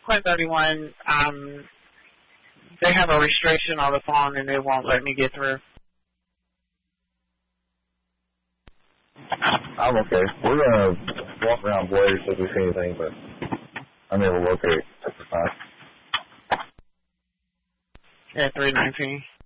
Point 31, they have a restriction on the phone and they won't let me get through. I'm okay. We're going to walk around Blair see if we see anything, but I'm able to locate at the time. Yeah, 319.